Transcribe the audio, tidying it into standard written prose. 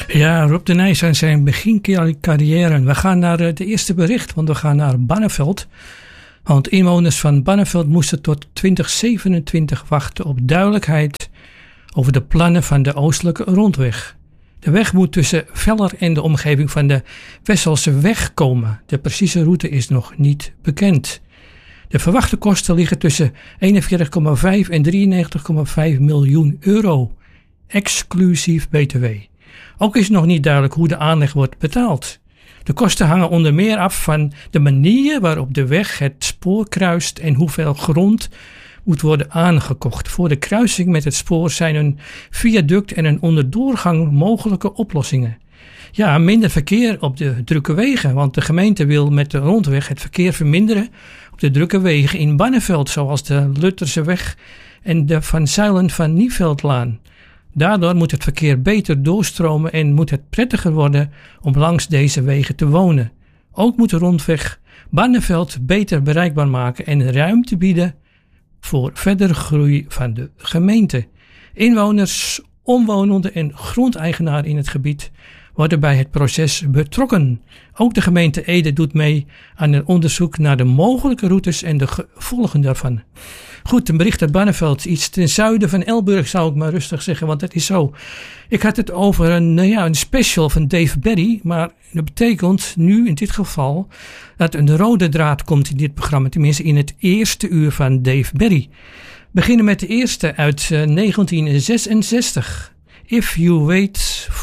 Ja, Rob de Nijs aan zijn begincarrière. We gaan naar de eerste bericht, want we gaan naar Barneveld. Want inwoners van Barneveld moesten tot 2027 wachten op duidelijkheid over de plannen van de oostelijke rondweg. De weg moet tussen Veller en de omgeving van de Wesselse weg komen. De precieze route is nog niet bekend. De verwachte kosten liggen tussen 41,5 en 93,5 miljoen euro, exclusief BTW. Ook is nog niet duidelijk hoe de aanleg wordt betaald. De kosten hangen onder meer af van de manier waarop de weg het spoor kruist en hoeveel grond moet worden aangekocht. Voor de kruising met het spoor zijn een viaduct en een onderdoorgang mogelijke oplossingen. Ja, minder verkeer op de drukke wegen, want de gemeente wil met de rondweg het verkeer verminderen op de drukke wegen in Barneveld, zoals de Lutterseweg en de Van Zuilen van Nieveldlaan. Daardoor moet het verkeer beter doorstromen en moet het prettiger worden om langs deze wegen te wonen. Ook moet de rondweg Barneveld beter bereikbaar maken en ruimte bieden voor verdere groei van de gemeente. Inwoners, omwonenden en grondeigenaren in het gebied worden bij het proces betrokken. Ook de gemeente Ede doet mee aan een onderzoek naar de mogelijke routes en de gevolgen daarvan. Goed, een bericht uit Barneveld, iets ten zuiden van Elburg zou ik maar rustig zeggen, want dat is zo. Ik had het over een special van Dave Berry, maar dat betekent nu in dit geval dat een rode draad komt in dit programma, tenminste in het eerste uur van Dave Berry. We beginnen met de eerste uit 1966. If You Wait